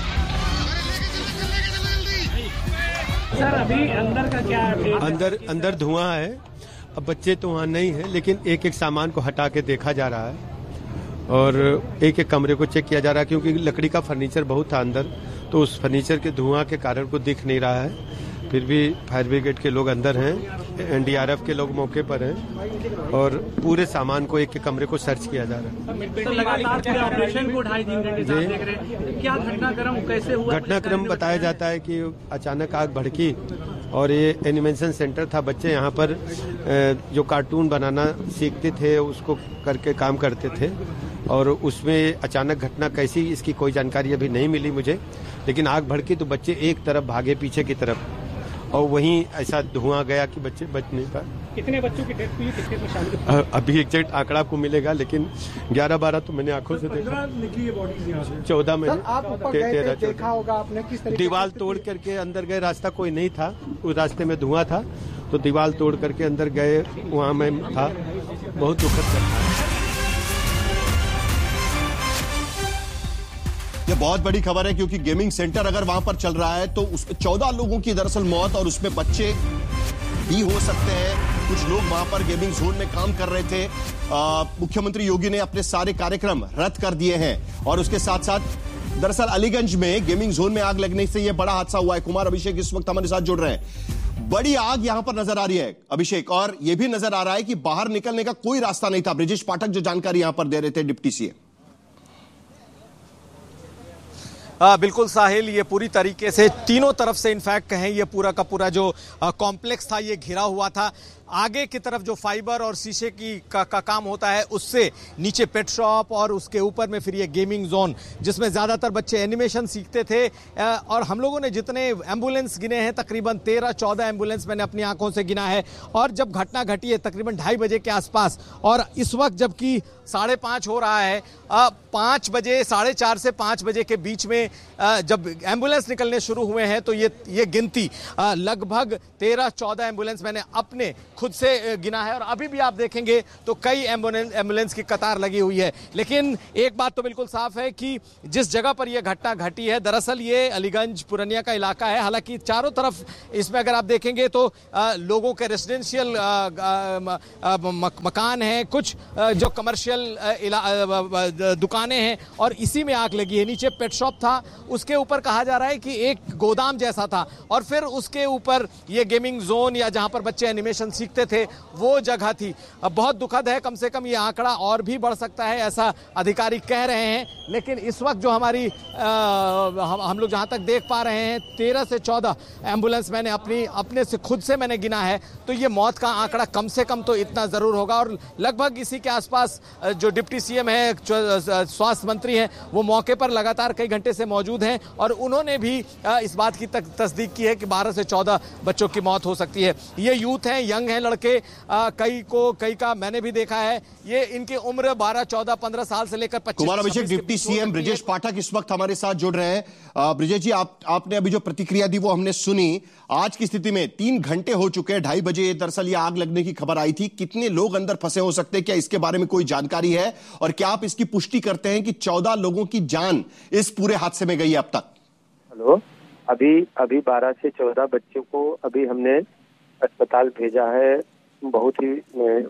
सर, अभी अंदर का क्या है? अंदर अंदर धुआं है। अब बच्चे तो वहाँ नहीं है, लेकिन एक एक सामान को हटा के देखा जा रहा है और एक एक कमरे को चेक किया जा रहा है, क्योंकि लकड़ी का फर्नीचर बहुत था अंदर, तो उस फर्नीचर के धुआं के कारण को दिख नहीं रहा है। फिर भी फायर ब्रिगेड के लोग अंदर हैं, एनडीआरएफ के लोग मौके पर हैं और पूरे सामान को एक एक कमरे को सर्च किया जा रहा है। तो लगातार पूरे ऑपरेशन को ढाई तीन घंटे से देख रहे हैं, क्या घटनाक्रम कैसे हुआ? घटनाक्रम बताया जाता है कि अचानक आग भड़की और ये एनिमेशन सेंटर था। बच्चे यहाँ पर जो कार्टून बनाना सीखते थे उसको करके काम करते थे और उसमें अचानक घटना कैसी, इसकी कोई जानकारी अभी नहीं मिली मुझे, लेकिन आग भड़की तो बच्चे एक तरफ भागे पीछे की तरफ और वहीं ऐसा धुआं गया कि बच्चे बच नहीं पाए। कितने बच्चों की डेथ हुई, कितने को शामिल? अभी एग्जैक्ट आंकड़ा आपको मिलेगा, लेकिन ग्यारह बारह तो मैंने आंखों से देखा। चौदह में देखा होगा आपने किस तरीके दीवार तोड़ करके अंदर गए, रास्ता कोई नहीं था, उस रास्ते में धुआं था तो दीवार तोड़ करके अंदर गए, वहां में था। बहुत दुखद घटना है। ये बहुत बड़ी खबर है क्योंकि गेमिंग सेंटर अगर वहां पर चल रहा है तो उसमें चौदह लोगों की दरअसल मौत और उसमें बच्चे भी हो सकते हैं। कुछ लोग वहां पर गेमिंग जोन में काम कर रहे थे। मुख्यमंत्री योगी ने अपने सारे कार्यक्रम रद्द कर दिए हैं और उसके साथ साथ दरअसल अलीगंज में गेमिंग जोन में आग लगने से यह बड़ा हादसा हुआ है। कुमार अभिषेक इस वक्त हमारे साथ जुड़ रहे हैं। बड़ी आग यहां पर नजर आ रही है अभिषेक, और यह भी नजर आ रहा है कि बाहर निकलने का कोई रास्ता नहीं था। ब्रिजेश पाठक जो जानकारी यहां पर दे रहे थे डिप्टी सीएम। आ, बिल्कुल साहिल, ये पूरी तरीके से तीनों तरफ से इनफैक्ट कहें ये पूरा का पूरा जो कॉम्प्लेक्स था ये घिरा हुआ था। आगे की तरफ जो फाइबर और शीशे की का, का काम होता है, उससे नीचे पेट शॉप और उसके ऊपर में फिर ये गेमिंग जोन, जिसमें ज़्यादातर बच्चे एनिमेशन सीखते थे। और हम लोगों ने जितने एम्बुलेंस गिने हैं, तकरीबन तेरह चौदह एम्बुलेंस मैंने अपनी आंखों से गिना है। और जब घटना घटी है तकरीबन ढाई बजे के आसपास, और इस वक्त जबकि साढ़े पाँच हो रहा है, पाँच बजे साढ़े चार से पाँच बजे के बीच में जब एम्बुलेंस निकलने शुरू हुए हैं तो ये ये गिनती लगभग तेरह चौदह एम्बुलेंस मैंने अपने खुद से गिना है। और अभी भी आप देखेंगे तो कई एम्बुलेंस एम्बुलेंस की कतार लगी हुई है। लेकिन एक बात तो बिल्कुल साफ है कि जिस जगह पर यह घटना घटी है, दरअसल ये अलीगंज पुरनिया का इलाका है। हालांकि चारों तरफ इसमें अगर आप देखेंगे तो आ, लोगों के रेसिडेंशियल मकान हैं, कुछ आ, जो कमर्शियल दुकानें हैं, और इसी में आग लगी है। नीचे पेट शॉप था, उसके ऊपर कहा जा रहा है कि एक गोदाम जैसा था, और फिर उसके ऊपर ये गेमिंग जोन या जहां पर बच्चे एनिमेशन सीखते थे वो जगह थी। अब बहुत दुखद है, कम से कम ये आंकड़ा और भी बढ़ सकता है, ऐसा अधिकारी कह रहे हैं। लेकिन इस वक्त जो हमारी आ, हम, हम लोग जहां तक देख पा रहे हैं, तेरह से चौदह एम्बुलेंस मैंने अपनी अपने से खुद से मैंने गिना है, तो ये मौत का आंकड़ा कम से कम तो इतना जरूर होगा। और लगभग इसी के आसपास जो डिप्टी सीएम है, स्वास्थ्य मंत्री हैं, वो मौके पर लगातार कई घंटे से मौजूद हैं, और उन्होंने भी इस बात की तस्दीक की है कि बारह से चौदह बच्चों की मौत हो सकती है। ये यूथ हैं, यंग हैं लड़के, कई को कई का मैंने भी देखा है, ये इनकी उम्र बारह चौदह पंद्रह साल से लेकर पच्चीस। कुमार अभिषेक, डिप्टी सीएम ब्रजेश पाठक इस वक्त हमारे साथ जुड़ रहे हैं। ब्रजेश जी, आप आपने अभी जो प्रतिक्रिया दी वो हमने सुनी। आज की स्थिति में तीन घंटे हो चुके हैं, ढाई बजे दरअसल ये आग लगने की खबर आई थी। कितने लोग अंदर फंसे हो सकते हैं, क्या इसके बारे में कोई जानकारी है? और क्या आप इसकी पुष्टि करते हैं कि चौदह लोगों की जान इस पूरे हादसे में गई है अब तक? हेलो, अभी अभी बारह से चौदह बच्चों को अभी हमने अस्पताल भेजा है, बहुत ही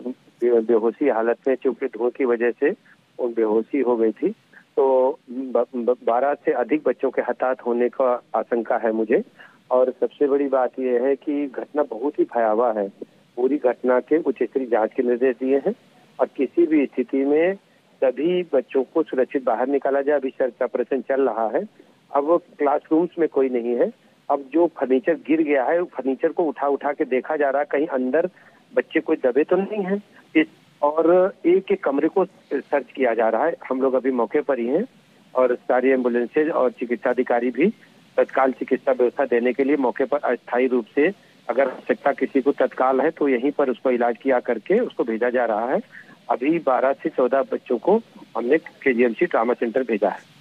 बेहोशी हालत में, चूंकि धुआं की वजह से वो बेहोशी हो गई थी। तो बारह से अधिक बच्चों के हताहत होने का आशंका है मुझे। और सबसे बड़ी बात यह है कि घटना बहुत ही भयावह है। पूरी घटना के उच्च स्तरीय जांच के निर्देश दिए हैं, और किसी भी स्थिति में सभी बच्चों को सुरक्षित बाहर निकाला जाए। अभी सर्च ऑपरेशन चल रहा है। अब क्लासरूम्स में कोई नहीं है। अब जो फर्नीचर गिर गया है, फर्नीचर को उठा उठा के देखा जा रहा है, कहीं अंदर बच्चे कोई दबे तो नहीं है। इस और एक एक कमरे को सर्च किया जा रहा है। हम लोग अभी मौके पर ही हैं, और सारी एम्बुलेंसेज और चिकित्सा अधिकारी भी तत्काल चिकित्सा व्यवस्था देने के लिए मौके पर अस्थायी रूप से, अगर आवश्यकता किसी को तत्काल है तो यहीं पर उसको इलाज किया करके उसको भेजा जा रहा है। अभी बारह से चौदह बच्चों को हमने केजीएमसी ट्रॉमा सेंटर भेजा है।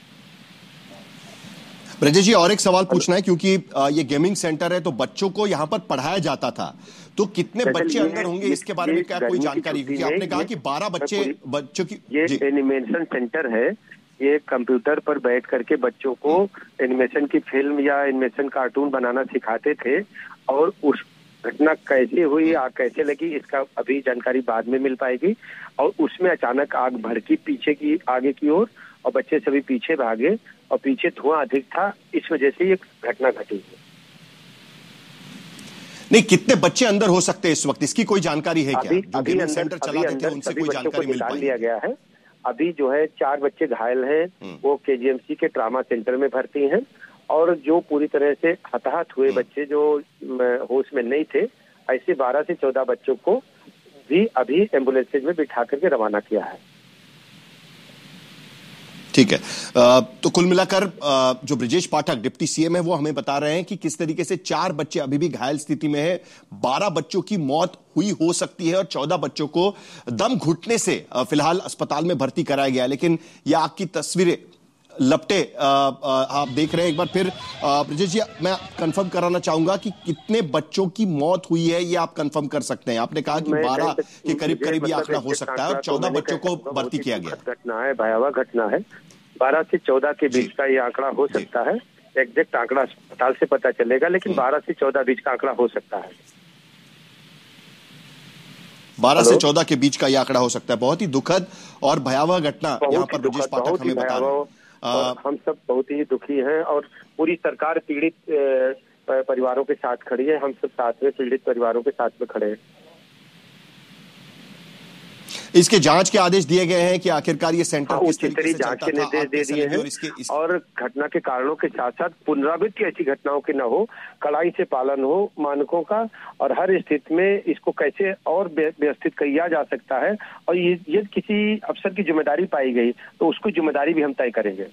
ब्रजेश जी, और एक सवाल पूछना है, क्योंकि ये गेमिंग सेंटर है तो बच्चों को यहाँ पर पढ़ाया जाता था, तो कितने बच्चे अंदर होंगे, इसके बारे में क्या कोई जानकारी? क्योंकि आपने कहा कि बारह बच्चे बच्चों की। ये एनिमेशन सेंटर है, ये कंप्यूटर पर बैठ करके बच्चों को एनिमेशन की फिल्म या एनिमेशन कार्टून बनाना सिखाते थे। और उस घटना कैसे हुई, आग कैसे लगी, इसका अभी जानकारी बाद में मिल पाएगी। और उसमें अचानक आग भड़की पीछे की आगे की ओर, और बच्चे सभी पीछे भागे, और पीछे धुआं अधिक था, इस वजह से ये घटना घटी। नहीं, कितने बच्चे अंदर हो सकते हैं इस वक्त, इसकी कोई जानकारी है क्या? अभी जो अभी गेमिंग सेंटर चलाते थे उनसे कोई जानकारी मिल पाई? लिया गया है। अभी जो है चार बच्चे घायल हैं, वो केजीएमसी के ट्रामा सेंटर में भर्ती हैं। और जो पूरी तरह से हताहत हुए बच्चे जो होश में नहीं थे, ऐसे बारह से चौदह बच्चों को भी अभी एम्बुलेंसेज में बिठा करके रवाना किया है। ठीक है, तो कुल मिलाकर जो ब्रजेश पाठक डिप्टी सीएम है वो हमें बता रहे हैं कि किस तरीके से चार बच्चे अभी भी घायल स्थिति में है, बारह बच्चों की मौत हुई हो सकती है, और चौदह बच्चों को दम घुटने से फिलहाल अस्पताल में भर्ती कराया गया। लेकिन यह आग की तस्वीरें लपटे आप देख रहे हैं। एक बार फिर ब्रजेश जी, मैं कंफर्म कराना चाहूंगा कि कितने बच्चों की मौत हुई है, ये आप कंफर्म कर सकते हैं? आपने कहा कि बारह के करीब करीब ये आंकड़ा हो सकता है, और चौदह बच्चों को भर्ती किया गया। घटना है, भयावह घटना है। बारह से चौदह के बीच का ये आंकड़ा हो सकता है। एग्जैक्ट आंकड़ा अस्पताल से पता चलेगा, लेकिन बारह से चौदह बीच का आंकड़ा हो सकता है। बारह से चौदह के बीच का यह आंकड़ा हो सकता है। बहुत ही दुखद और भयावह घटना यहाँ पर ब्रजेश पाठक हमें बता रहे हैं। और हम सब बहुत ही दुखी हैं, और पूरी सरकार पीड़ित परिवारों के साथ खड़ी है। हम सब साथ में पीड़ित परिवारों के साथ में खड़े हैं। इसके जांच के आदेश दिए गए हैं कि आखिरकार ये सेंटर हाँ, किस तरीके से जांच के निर्देश दे दिए हैं और, इसके, इस... और घटना के कारणों के साथ साथ पुनरावृत्ति ऐसी घटनाओं की न हो, कड़ाई से पालन हो मानकों का, और हर स्थिति में इसको कैसे और व्यवस्थित किया जा सकता है, और ये, ये किसी अफसर की जिम्मेदारी पाई गई तो उसको जिम्मेदारी भी हम तय करेंगे।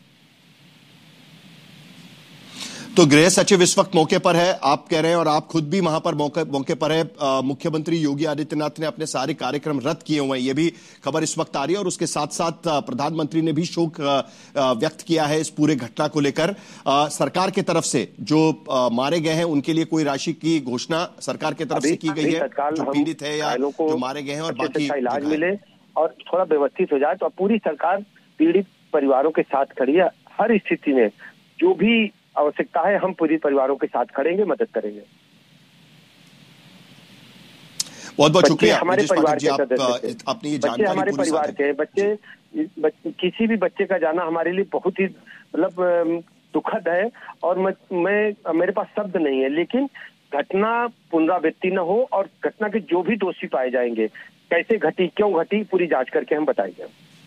तो गृह सचिव इस वक्त मौके पर है, आप कह रहे हैं, और आप खुद भी वहां पर मौके मौके पर है। मुख्यमंत्री योगी आदित्यनाथ ने अपने सारे कार्यक्रम रद्द किए हुए हैं, ये भी खबर इस वक्त आ रही है, और उसके साथ साथ प्रधानमंत्री ने भी शोक व्यक्त किया है इस पूरे घटना को लेकर। सरकार की तरफ से जो मारे गए हैं उनके लिए कोई राशि की घोषणा सरकार की तरफ से की गई है, जो पीड़ित है या जो मारे गए हैं, और बाकी इलाज मिले और थोड़ा व्यवस्थित हो जाए, तो पूरी सरकार पीड़ित परिवारों के साथ खड़ी है। हर स्थिति में जो भी आवश्यकता है हम पूरी परिवारों के साथ खड़ेंगे, मदद करेंगे। बहुत बहुत शुक्रिया हमारे परिवार के सदस्य, अपनी ये जानकारी हमारे परिवार के बच्चे, बच्चे किसी भी बच्चे का जाना हमारे लिए बहुत ही मतलब दुखद है, और मैं, मैं मेरे पास शब्द नहीं है, लेकिन घटना पुनरावृत्ति न हो और घटना के जो भी दोषी पाए जाएंगे, कैसे घटी, क्यों घटी, पूरी जांच करके हम बताएंगे।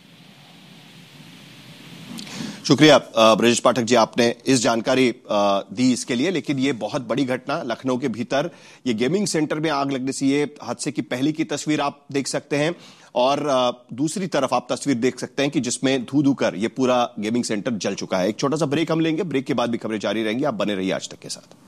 शुक्रिया ब्रजेश पाठक जी, आपने इस जानकारी दी इसके लिए। लेकिन ये बहुत बड़ी घटना, लखनऊ के भीतर ये गेमिंग सेंटर में आग लगने से ये हादसे की पहली की तस्वीर आप देख सकते हैं, और दूसरी तरफ आप तस्वीर देख सकते हैं कि जिसमें धू धू कर ये पूरा गेमिंग सेंटर जल चुका है। एक छोटा सा ब्रेक हम लेंगे, ब्रेक के बाद भी खबरें जारी रहेंगी, आप बने रहिए आज तक के साथ।